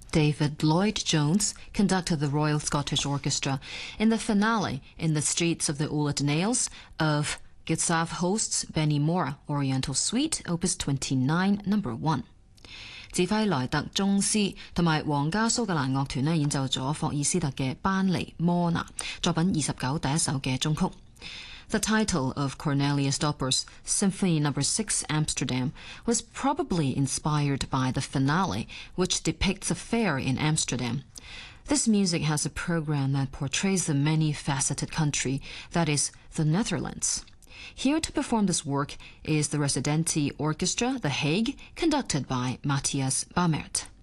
David Lloyd-Jones conducted the Royal Scottish Orchestra in the finale in the Streets of the Ouled Nails of Gitsav Host's Benny Mora Oriental Suite, Opus 29, No. 1。指揮萊特宗斯同埋皇家蘇格蘭樂團演奏咗霍爾斯特嘅班尼摩拿作品29第一首嘅中曲。The title of Cornelius Dopper's Symphony No. 6 Amsterdam was probably inspired by the finale, which depicts a fair in Amsterdam. This music has a program that portrays the many-faceted country that is the Netherlands. Here to perform this work is the Residenti Orchestra, The Hague, conducted by Matthias Bamert.